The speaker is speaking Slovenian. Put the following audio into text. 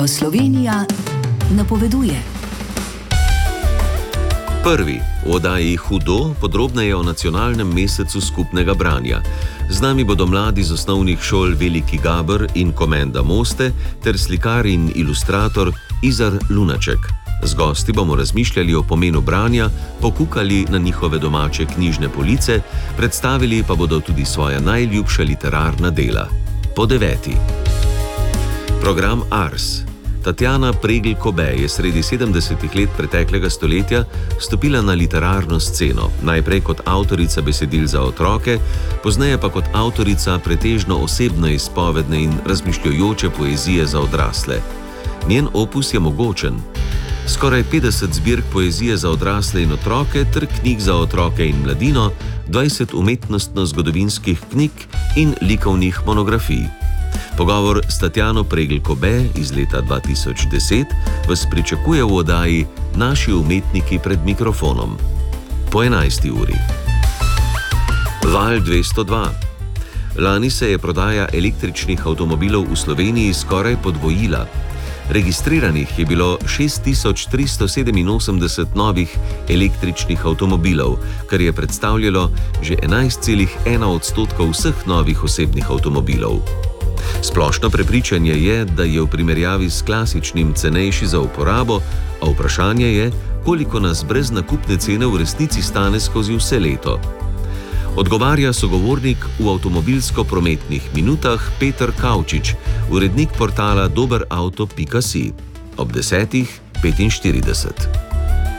Radio Slovenija napoveduje. Prvi v oddaji Hudo podrobneje o nacionalnem mesecu skupnega branja. Z nami bodo mladi z osnovnih šol Veliki Gaber in Komenda Moste ter slikar in ilustrator Izar Lunaček. Z gosti bomo razmišljali o pomenu branja, pokukali na njihove domače knjižne police, predstavili pa bodo tudi svoja najljubša literarna dela. Po 9. Program Ars. Tatjana Pregl-Kobe je sredi 70. let preteklega stoletja stopila na literarno sceno, najprej kot avtorica besedil za otroke, pozneje pa kot avtorica pretežno osebno izpovedne in razmišljujoče poezije za odrasle. Njen opus je mogočen. Skoraj 50 zbirk poezije za odrasle in otroke ter knjig za otroke in mladino, 20 umetnostno-zgodovinskih knjig in likovnih monografij. Pogovor s Tatjano Pregl-Kobe iz leta 2010 vas pričakuje v oddaji Naši umetniki pred mikrofonom. Po 11. uri. Val 202. Lani se je prodaja električnih avtomobilov v Sloveniji skoraj podvojila. Registriranih je bilo 6387 novih električnih avtomobilov, kar je predstavljalo že 11,1% vseh novih osebnih avtomobilov. Splošno prepričanje je, da je v primerjavi s klasičnim cenejši za uporabo, a vprašanje je, koliko nas brez nakupne cene v resnici stane skozi vse leto. Odgovarja sogovornik v avtomobilsko-prometnih minutah Peter Kavčič, urednik portala doberauto.si ob 10:45.